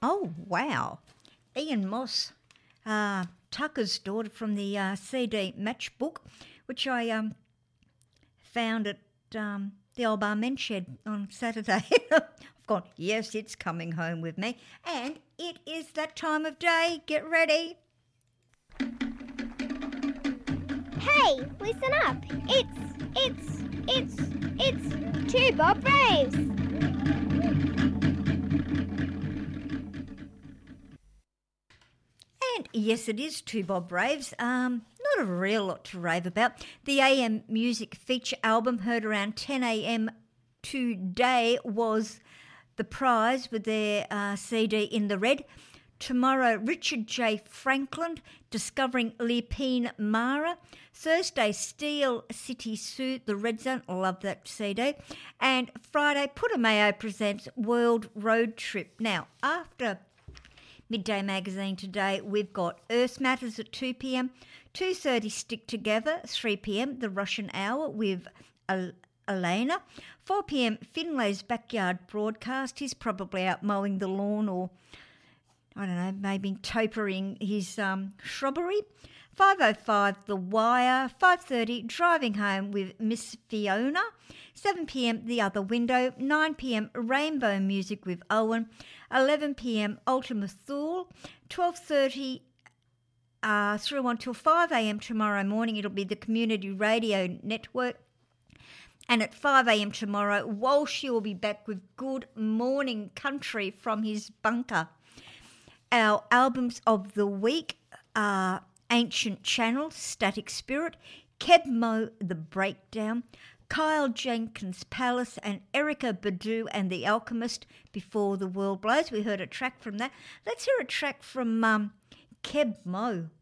Oh, wow. Ian Moss, Tucker's daughter from the CD Matchbook, which I found at the old Barmen Shed on Saturday. I've gone, yes, it's coming home with me. And it is that time of day. Get ready. Hey, listen up. It's Two Bob Braves. And yes, it is Two Bob Braves. Not a real lot to rave about. The AM Music feature album heard around 10 a.m. today was the prize with their CD In the Red. Tomorrow, Richard J. Franklin, Discovering Lepine Mara. Thursday, Steel City Suit, The Red Zone, love that CD. And Friday, Putumayo presents World Road Trip. Now, after Midday Magazine today, we've got Earth Matters at 2 p.m, 2:30 Stick Together, 3 p.m, The Russian Hour with Elena. 4 p.m, Finlay's Backyard Broadcast. He's probably out mowing the lawn or, I don't know, maybe topering his shrubbery. 5:05, The Wire. 5:30, Driving Home with Miss Fiona. 7 p.m, The Other Window. 9 p.m, Rainbow Music with Owen. 11 p.m, Ultima Thule. 12:30 through until 5 a.m. tomorrow morning. It'll be the Community Radio Network. And at 5 a.m. tomorrow, Walshy will be back with Good Morning Country from his bunker. Our albums of the week are Ancient Channel, Static Spirit, Keb Mo, The Breakdown, Kyle Jenkins Palace, and Erica Badu and The Alchemist, Before the World Blows. We heard a track from that. Let's hear a track from Keb Mo.